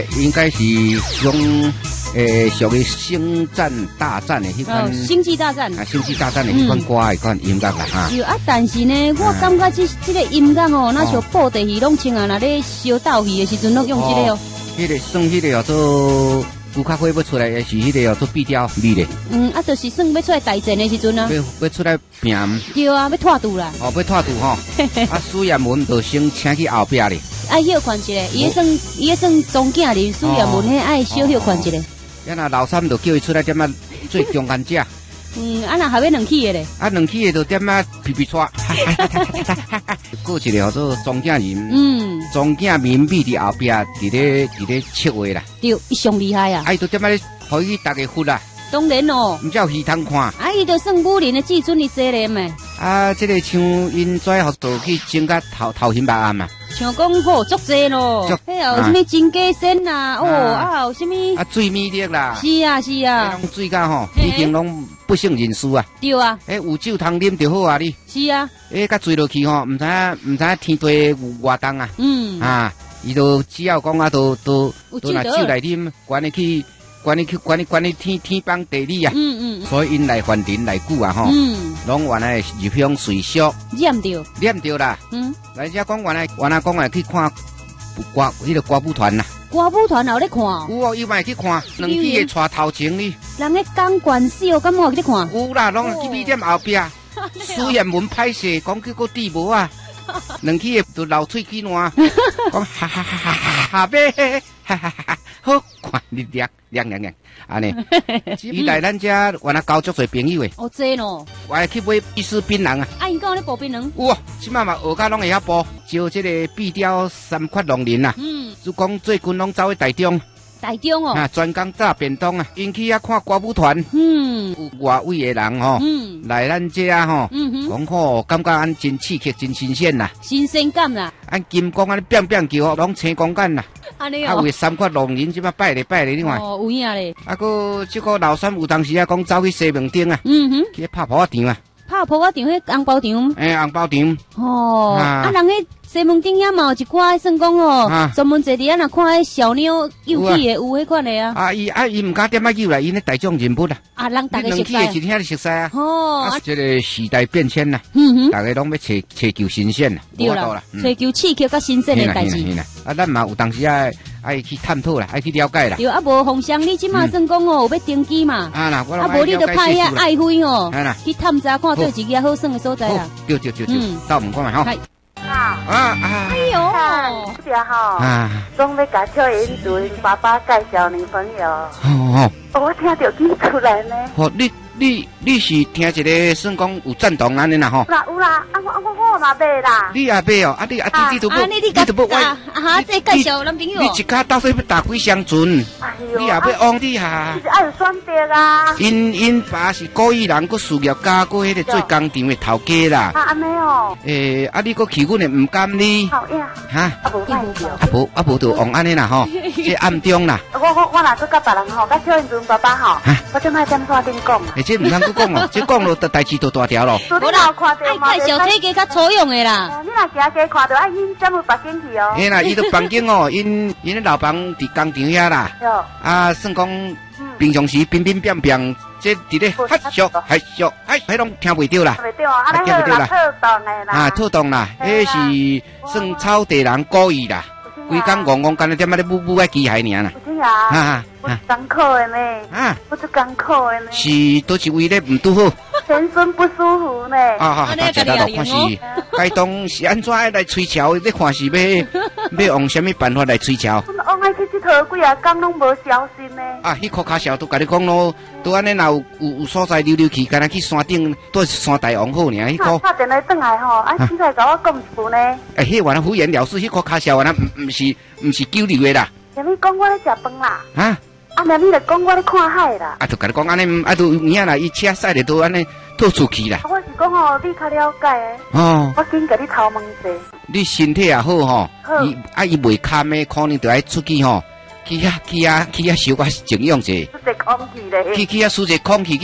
应该是属于星战大战的迄款。 星际大战。 星际大战的迄款歌迄款音乐啦哈。 有啊，但是呢，我感觉这个音乐哦，那像布袋戏拢像啊，那咧烧斗戏的时阵拢用这个哦。 迄个算迄个叫做古卡花要出来的是迄个叫做壁雕味的。 啊，就是算要出来大战的时阵啊。 要出来拼。 对啊，要拖肚啦。 要拖肚吼。苏彦文就先请去后壁咧。 爱休款一个，伊个算总囝哩，苏彦文迄爱小休款一个。 那老三就叫伊出来点啊做中间者。 那还要两起的咧。 两起的就点啊皮皮抓。过一个叫做庄稼人。庄稼民币伫后壁，伫咧切话啦。 对，伊上厉害啊！ 伊就点啊，互伊大家呼啦。 当然哦， 唔叫鱼通看。 伊就算武林的至尊的责任诶。 这个像因最后就去整甲头型白暗嘛。 像讲好足济咯，还有什么金鸡身呐？有什么？ 水米粒啦。 是啊是啊。 拢水甲吼，已经拢不胜人事啊。 对啊。 有酒通啉就好啊你。是啊。 甲醉落去吼，唔知天地有偌重啊。伊就只要讲都拿酒来啉，管你去天崩地裂啊！所以因来凡人来久啊吼，拢原来入乡随俗，念着啦。来遮讲原来讲来去看迄个歌舞团啦。 歌舞团有咧看？ 有哦，伊嘛去看，两支会带头前哩。 人咧讲关系哦，敢有去看？ 有啦，拢去米店后壁。苏彦文歹势，讲叫个地无啊。两支会就流喙齿烂，讲哈哈哈哈哈呗，哈哈哈哈，好看你亮，安尼。伊来咱遮原来交足侪朋友诶。 真哦。 我还去买必须槟榔啊。 因讲咧剥槟榔。 哇，即摆嘛学甲拢会晓剥，招这个壁雕三缺农林啊。就讲最近拢走去台中。 台中哦。 专工炸便当啊，因去遐看歌舞团。有外位诶人吼。来咱遮吼。讲吼，感觉安真刺激，真新鲜啦。 新鲜感啦。 按金光安尼变叫，拢青光感啦。 安尼哦。 为三缺农林即摆拜咧，你看。 有影咧。 个即个老三有当时讲走去西门町啊。去拍泡仔场啊。 拍泡仔场迄红包场。红包场。 人迄。西门町遐嘛有一寡算讲哦，专门坐伫遐若看迄小妞幼气的有迄款的啊。 伊唔敢点仔幼啦，因咧大众人物啦。 人大家熟悉。 两起一听就熟悉啊。这个时代变迁啦，大家拢要找求新鲜啦。 对啦，找求刺激甲新鲜的代志。 咱嘛有当时爱去探讨啦，爱去了解啦。 对，无洪祥，你即马算讲哦，有要登记嘛？无你就派遐爱妃哦，去探查看对一个好耍的所在啦。 对，到门口嘛吼。 哎呦， 这哈，总要甲小英对爸爸介绍女朋友。我听到记出来呢。 你是听一个算讲有赞同安尼啦吼？ 有啦，我嘛买啦。 你也买哦，你都不，你都不我这介绍男朋友。 你一家到底要打几箱船？你也要往底下。 其实爱有选择啊。 因爸是故意人，佮事业家过迄个做工厂的头家啦。 安尼哦。 你佮欺阮的唔甘你。 讨厌。 哈？无就往安尼啦吼，这暗中啦。 我若去甲别人吼，甲小英对爸爸吼，我真爱点山顶讲。 这唔通去讲哦，这讲咯，代志就大条咯。 无啦， 爱介绍这个较粗用的啦。 你若行街看到爱因怎么北京去哦？ 啦，伊都北京哦，因咧老房伫工厂遐啦。算讲平常时乒乒乓乓，这伫咧黑俗，迄拢听袂着啦。 听袂着啦， 特动啦，迄是算草地人故意啦。规工戆干那点仔咧舞个机械尔啦。 不艰苦的呢。不是艰苦的呢。 是都是为了唔拄好。 全身不舒服呢。 大家都看是，该当是安怎来吹桥？你看是要用什么办法来吹桥？ 我爱去佚佗几啊工拢无消息呢。 迄棵卡桥都甲你讲咯，都安尼若有所在溜去，敢若去山顶对山大王好尔。迄棵拍电话转来吼，凊彩甲我讲一句呢。 迄原来敷衍了事，迄棵卡桥原来唔是九流的啦。 啥物讲我咧食饭啦？那你就讲我咧看海啦。 就甲你讲安尼，都有影啦，伊车驶咧都安尼吐出去啦。 我是讲吼，你较了解的。我紧甲你头问者。你身体也好吼，伊袂堪的，可能就爱出去吼，去遐收个静养者。 输一空气咧。 去遐输一空气。